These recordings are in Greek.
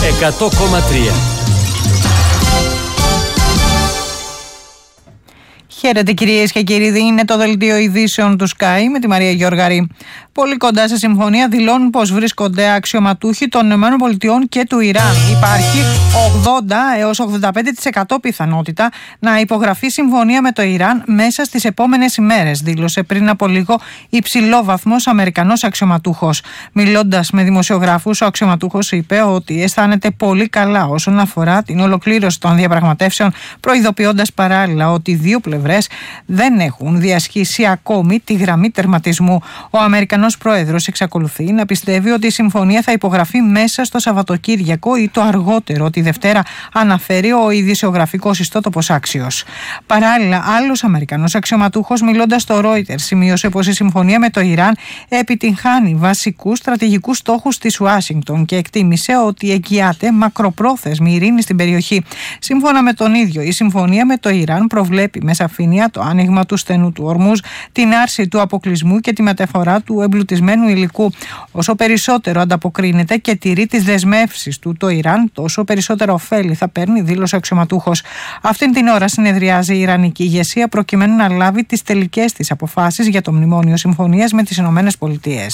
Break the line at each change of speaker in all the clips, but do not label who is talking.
100,3.
Χαίρετε κυρίες και κύριοι, είναι το δελτίο ειδήσεων του Sky με τη Μαρία Γιώργαρη. Πολύ κοντά σε συμφωνία δηλώνουν πως βρίσκονται αξιωματούχοι των ΗΠΑ και του Ιράν. Υπάρχει 80 έως 85% πιθανότητα να υπογραφεί συμφωνία με το Ιράν μέσα στις επόμενες ημέρες, δήλωσε πριν από λίγο υψηλόβαθμος Αμερικανός αξιωματούχος. Μιλώντας με δημοσιογράφους, ο αξιωματούχος είπε ότι αισθάνεται πολύ καλά όσον αφορά την ολοκλήρωση των διαπραγματεύσεων, προειδοποιώντας παράλληλα ότι οι δύο πλευρές δεν έχουν διασχίσει ακόμη τη γραμμή τερματισμού. Ο Αμερικανός πρόεδρος εξακολουθεί να πιστεύει ότι η συμφωνία θα υπογραφεί μέσα στο Σαββατοκύριακο ή το αργότερο τη Δευτέρα, αναφέρει ο ειδησιογραφικός ιστότοπος Axios. Παράλληλα, άλλος Αμερικανός αξιωματούχος, μιλώντας στο Reuters, σημείωσε πως η συμφωνία με το Ιράν επιτυγχάνει βασικούς στρατηγικούς στόχους της Ουάσιγκτον και εκτίμησε ότι εγγυάται μακροπρόθεσμη ειρήνη στην περιοχή. Σύμφωνα με τον ίδιο, η συμφωνία με το Ιράν προβλέπει με σαφήνεια το άνοιγμα του στενού του Ορμούζ, την άρση του αποκλεισμού και τη μεταφορά του εμπλουτισμένου υλικού. Όσο περισσότερο ανταποκρίνεται και τηρεί τις δεσμεύσεις του το Ιράν, τόσο περισσότερα ωφέλη θα παίρνει, δήλωσε ο αξιωματούχος. Αυτήν την ώρα συνεδριάζει η Ιρανική ηγεσία προκειμένου να λάβει τις τελικές της αποφάσεις για το μνημόνιο συμφωνίας με τις ΗΠΑ.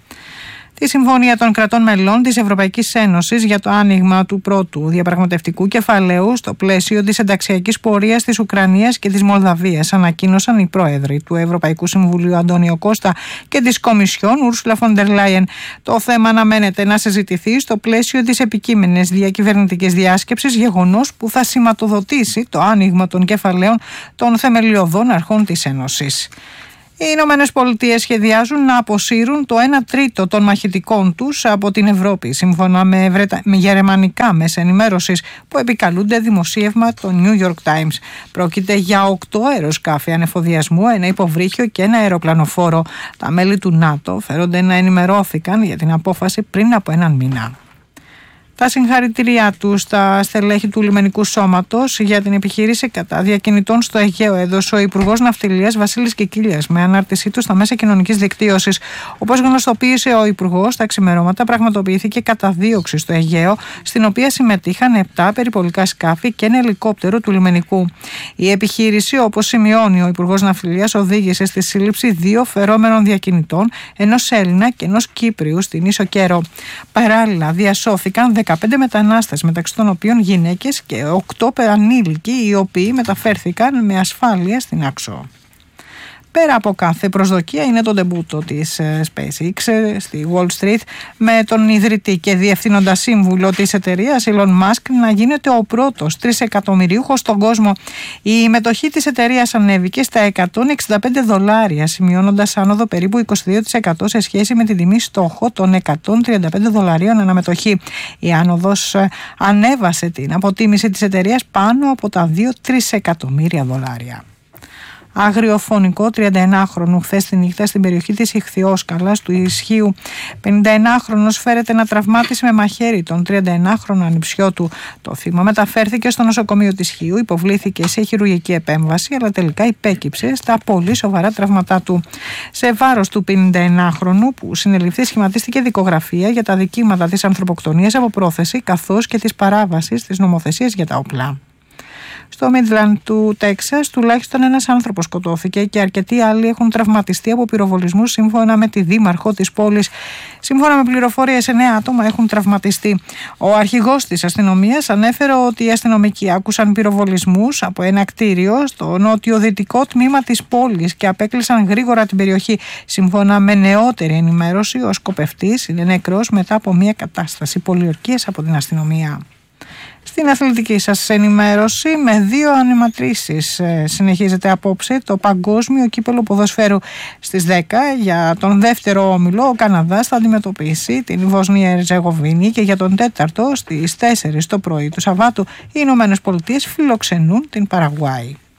Τη συμφωνία των κρατών μελών της Ευρωπαϊκής Ένωσης για το άνοιγμα του πρώτου διαπραγματευτικού κεφαλαίου στο πλαίσιο της ενταξιακής πορείας της Ουκρανίας και της Μολδαβίας, ανακοίνωσαν οι πρόεδροι του Ευρωπαϊκού Συμβουλίου Αντώνιο Κώστα και της Κομισιόν Ούρσουλα φον ντερ Λάιεν. Το θέμα αναμένεται να συζητηθεί στο πλαίσιο της επικείμενης διακυβερνητικής διάσκεψης, γεγονός που θα σηματοδοτήσει το άνοιγμα των κεφαλαίων των θεμελιωδών αρχών της Ένωσης. Οι Ηνωμένες Πολιτείες σχεδιάζουν να αποσύρουν το 1 τρίτο των μαχητικών τους από την Ευρώπη, σύμφωνα με γερμανικά μέσα ενημέρωσης που επικαλούνται δημοσίευμα το New York Times. Πρόκειται για 8 αεροσκάφη ανεφοδιασμού, ένα υποβρύχιο και ένα αεροπλανοφόρο. Τα μέλη του ΝΑΤΟ φέρονται να ενημερώθηκαν για την απόφαση πριν από έναν μήνα. Τα συγχαρητήριά του στα στελέχη του λιμενικού σώματος για την επιχείρηση κατά διακινητών στο Αιγαίο έδωσε ο Υπουργός Ναυτιλίας Βασίλης Κικίλιας με ανάρτησή του στα μέσα κοινωνικής δικτύωσης. Όπως γνωστοποίησε ο Υπουργός, τα ξημερώματα πραγματοποιήθηκε καταδίωξη στο Αιγαίο, στην οποία συμμετείχαν 7 περιπολικά σκάφη και ένα ελικόπτερο του λιμενικού. Η επιχείρηση, όπως σημειώνει ο Υπουργός Ναυτιλίας, οδήγησε στη σύλληψη 2 φερόμενων διακινητών, ενός Έλληνα και ενός Κύπριου στην Ίσο Κέρο. Παράλληλα, διασώθηκαν 15 μετανάστες, μεταξύ των οποίων γυναίκες και 8 ανήλικοι, οι οποίοι μεταφέρθηκαν με ασφάλεια στην Άξο. Πέρα από κάθε προσδοκία είναι το ντεμπούτο της SpaceX στη Wall Street, με τον ιδρυτή και διευθύνοντα σύμβουλο της εταιρείας Elon Musk να γίνεται ο πρώτος 3 εκατομμυρίουχος στον κόσμο. Η μετοχή της εταιρείας ανέβηκε στα $165, σημειώνοντας άνοδο περίπου 22% σε σχέση με την τιμή στόχο των $135 αναμετοχή. Η άνοδος ανέβασε την αποτίμηση της εταιρείας πάνω από τα $2-3 εκατομμύρια. Αγριοφωνικό 31χρονου χθες τη νύχτα στην περιοχή της Ιχθυόσκαλας του Ισχύου. 51χρονος φέρεται να τραυμάτισε με μαχαίρι τον 31χρονο ανιψιό του. Το θύμα μεταφέρθηκε στο νοσοκομείο της Ισχύου, υποβλήθηκε σε χειρουργική επέμβαση, αλλά τελικά υπέκυψε στα πολύ σοβαρά τραύματά του. Σε βάρος του 51χρονου, που συνελήφθη, σχηματίστηκε δικογραφία για τα δικήματα της ανθρωποκτονίας από πρόθεση, καθώς και της παράβασης της νομοθεσίας για τα όπλα. Στο Μίτλαντ του Τέξας, τουλάχιστον ένας άνθρωπος σκοτώθηκε και αρκετοί άλλοι έχουν τραυματιστεί από πυροβολισμούς, σύμφωνα με τη δήμαρχο της πόλης. Σύμφωνα με πληροφορίες, 9 άτομα έχουν τραυματιστεί. Ο αρχηγός της αστυνομίας ανέφερε ότι οι αστυνομικοί άκουσαν πυροβολισμούς από ένα κτίριο στο νότιο-δυτικό τμήμα της πόλης και απέκλεισαν γρήγορα την περιοχή. Σύμφωνα με νεότερη ενημέρωση, ο σκοπευτής είναι νεκρός μετά από μια κατάσταση πολιορκίας από την αστυνομία. Στην αθλητική σας ενημέρωση, με 2 ανεματρήσεις συνεχίζεται απόψε το παγκόσμιο κύπελλο ποδοσφαίρου. Στις 10 για τον δεύτερο όμιλο ο Καναδάς θα αντιμετωπίσει την Βοσνία Ερζεγοβίνη και για τον τέταρτο στις 4 το πρωί του Σαββάτου οι Ηνωμένες Πολιτείες φιλοξενούν την Παραγουάη.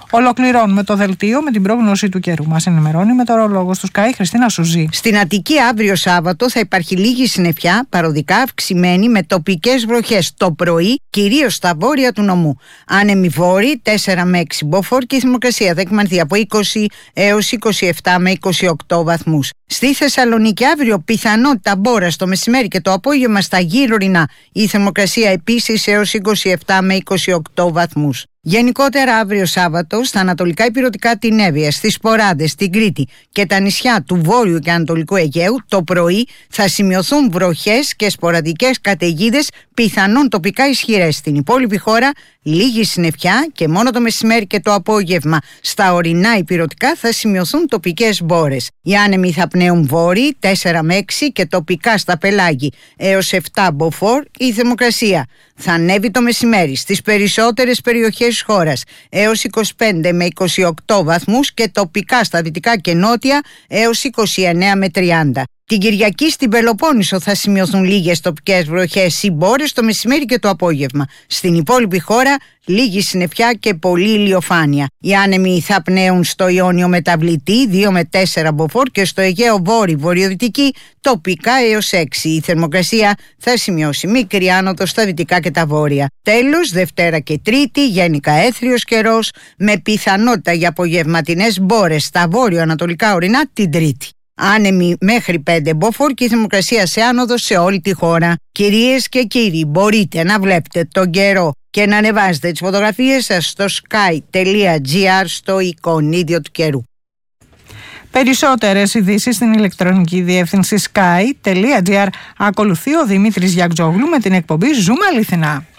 Ολοκληρώνουμε το δελτίο με την πρόγνωση του καιρού. Μας ενημερώνει η μετεωρολόγος του Sky, Χριστίνα Σουζή.
Στην Αττική αύριο Σάββατο θα υπάρχει λίγη συννεφιά, παροδικά αυξημένη με τοπικές βροχές το πρωί, κυρίως στα βόρεια του νομού. Άνεμοι βόρειοι 4 με 6 μποφόρ και η θερμοκρασία θα εκμανθεί από 20 έως 27 με 28 βαθμούς. Στη Θεσσαλονίκη αύριο πιθανότητα μπόρα το μεσημέρι και το απόγευμα στα γύρω ορεινά. Η θερμοκρασία επίσης έως 27 με 28 βαθμούς. Γενικότερα αύριο Σάββατο στα ανατολικά ηπειρωτικά την Εύβοια, στις Ποράδες, στην Κρήτη και τα νησιά του Βόρειου και Ανατολικού Αιγαίου το πρωί θα σημειωθούν βροχές και σποραδικές καταιγίδες, πιθανόν τοπικά ισχυρές. Στην υπόλοιπη χώρα λίγη συννεφιά και μόνο το μεσημέρι και το απόγευμα στα ορεινά ηπειρωτικά θα σημειωθούν τοπικές μπόρες. Οι άνεμοι θα πνέουν βόρειοι 4 με 6 και τοπικά στα πελάγη έως 7 μποφόρ. Η θερμοκρασία θα ανέβει το μεσημέρι στις περισσότερες περιοχές της χώρας έως 25 με 28 βαθμούς και τοπικά στα δυτικά και νότια έως 29 με 30. Την Κυριακή στην Πελοπόννησο θα σημειωθούν λίγες τοπικές βροχές ή μπόρες το μεσημέρι και το απόγευμα. Στην υπόλοιπη χώρα λίγη συννεφιά και πολλή ηλιοφάνεια. Οι άνεμοι θα πνέουν στο Ιόνιο μεταβλητή 2 με 4 μποφόρ και στο Αιγαίο βορειοδυτική τοπικά έως 6. Η θερμοκρασία θα σημειώσει μικρή άνοδο στα δυτικά και τα βόρεια. Τέλος, Δευτέρα και Τρίτη γενικά έθριος καιρός με πιθανότητα για απογευματινές μπόρες στα βόρειο-ανατολικά ορεινά την Τρίτη. Άνεμοι μέχρι 5 μποφόρ και η θερμοκρασία σε άνοδο σε όλη τη χώρα. Κυρίες και κύριοι, μπορείτε να βλέπετε τον καιρό και να ανεβάζετε τις φωτογραφίες σας στο sky.gr στο εικονίδιο του καιρού.
Περισσότερες ειδήσεις στην ηλεκτρονική διεύθυνση sky.gr. Ακολουθεί ο Δημήτρης Γιακτζόγλου με την εκπομπή Ζούμε Αληθινά.